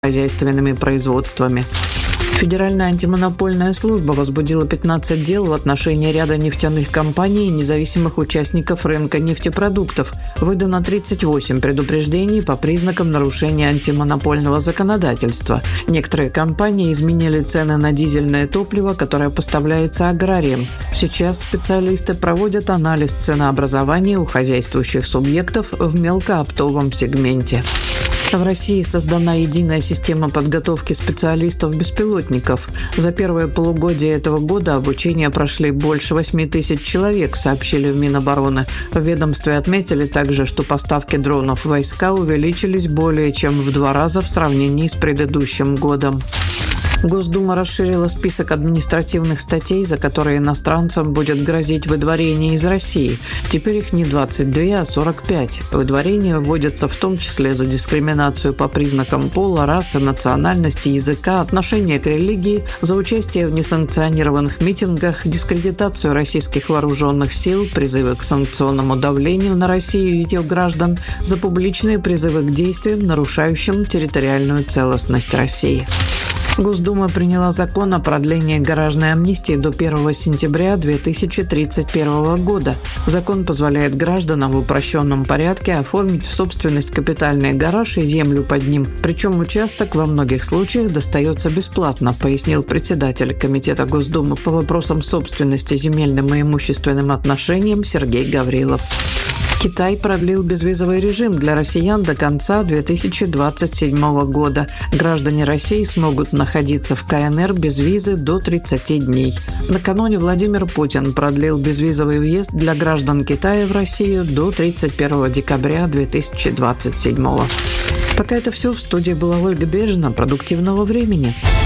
хозяйственными производствами. Федеральная антимонопольная служба возбудила 15 дел в отношении ряда нефтяных компаний и независимых участников рынка нефтепродуктов. Выдано 38 предупреждений по признакам нарушения антимонопольного законодательства. Некоторые компании изменили цены на дизельное топливо, которое поставляется аграриям. Сейчас специалисты проводят анализ ценообразования у хозяйствующих субъектов в мелкооптовом сегменте. В России создана единая система подготовки специалистов-беспилотников. За первое полугодие этого года обучение прошли больше 8 тысяч человек, сообщили в Минобороны. В ведомстве отметили также, что поставки дронов в войска увеличились более чем в 2 раза в сравнении с предыдущим годом. Госдума расширила список административных статей, за которые иностранцам будет грозить выдворение из России. Теперь их не 22, а 45. Выдворение вводится в том числе за дискриминацию по признакам пола, расы, национальности, языка, отношения к религии, за участие в несанкционированных митингах, дискредитацию российских вооруженных сил, призывы к санкционному давлению на Россию и ее граждан, за публичные призывы к действиям, нарушающим территориальную целостность России. Госдума приняла закон о продлении гаражной амнистии до 1 сентября 2031 года. Закон позволяет гражданам в упрощенном порядке оформить в собственность капитальный гараж и землю под ним. Причем участок во многих случаях достается бесплатно, пояснил председатель Комитета Госдумы по вопросам собственности, земельным и имущественным отношениям Сергей Гаврилов. Китай продлил безвизовый режим для россиян до конца 2027 года. Граждане России смогут находиться в КНР без визы до 30 дней. Накануне Владимир Путин продлил безвизовый въезд для граждан Китая в Россию до 31 декабря 2027. Пока это все. В студии была Ольга Бежина. Продуктивного времени.